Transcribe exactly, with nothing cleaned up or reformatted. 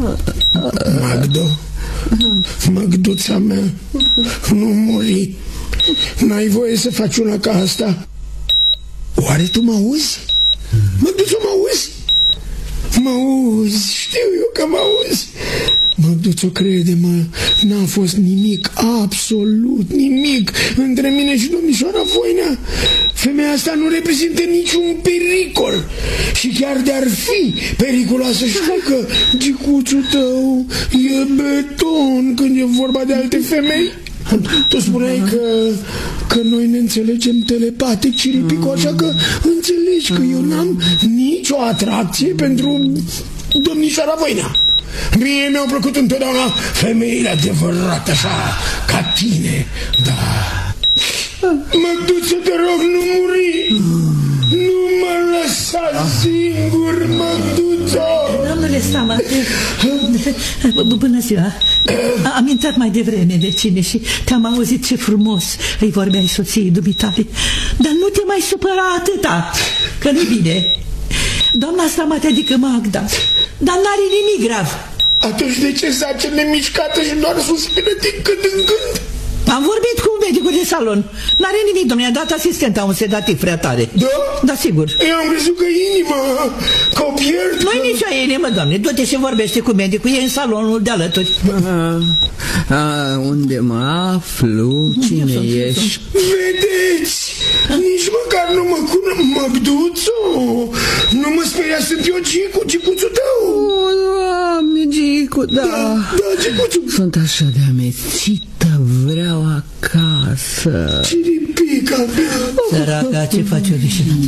Magdo, Măgduța mea, nu muri. N-ai voie să faci una ca asta. Oare tu mă auzi? Măgduță, mă auzi? Mă auzi, știu eu că mă auzi. Măgduță, crede-mă, n-a fost nimic, absolut nimic între mine și domnișoara Voinea. Femeia asta nu reprezintă niciun pericol. Și chiar de-ar fi periculoasă, știi că gicuțul tău e beton când e vorba de alte femei. Tu spuneai că, că noi ne înțelegem telepatic, Ciripico, așa că înțelegi că eu n-am nicio atracție pentru domnișoara Voinea. Mie mi-au plăcut întotdeauna femeile adevărate, așa, ca tine, da. Măgduță, te rog, nu muri. Nu mă lăsa singur, Măgduță. Domnule Stama, bună ziua. Am intrat mai devreme, vecine, și te-am auzit ce frumos îi vorbeai soției dumitale. Dar nu te mai supăra atâta, că nu-i bine. Doamna Stama te adică Magda, dar n-are nimic grav. Atunci de ce zace nemișcată și doar suspină din când în când? Am vorbit cu medicul de salon. N-are nimic, domnule, a dat asistenta un sedativ prea tare. Da? Da, sigur. Eu am crezut că inima, că o pierd. Nu-i că... nicio inimă, doamne, du-te și vorbește cu medicul, e în salonul de alături. A, a, unde mă aflu? Cine ești? Vedeți? Nici măcar nu mă cunosc, Măgduțo. Nu mă speria, sunt eu Gicu, Gicuțul tău. O, Doamne, Gicu, da. Da, da, Gicuțul. Sunt așa de amețită, vreau acasă. Ciripica mea. Săraca, ce faci, o vișină?